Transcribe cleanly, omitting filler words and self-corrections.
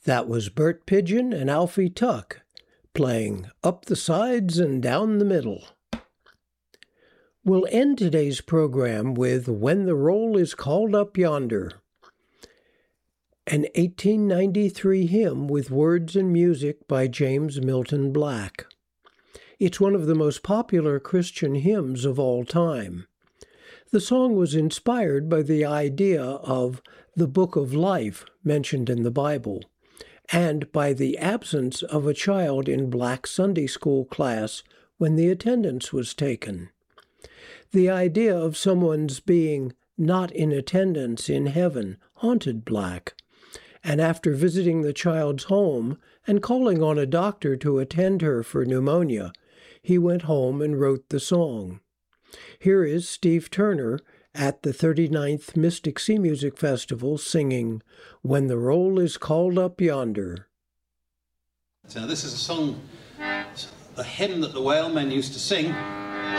That was Bert Pigeon and Alfie Tuck playing Up the Sides and Down the Middle. We'll end today's program with When the Roll is Called Up Yonder, an 1893 hymn with words and music by James Milton Black. It's one of the most popular Christian hymns of all time. The song was inspired by the idea of the Book of Life mentioned in the Bible, and by the absence of a child in black Sunday school class when the attendance was taken. The idea of someone's being not in attendance in heaven haunted Black, and after visiting the child's home and calling on a doctor to attend her for pneumonia, he went home and wrote the song. Here is Steve Turner at the 39th Mystic Sea Music Festival singing When the Roll is Called Up Yonder. Now this is a song, a hymn that the whalemen used to sing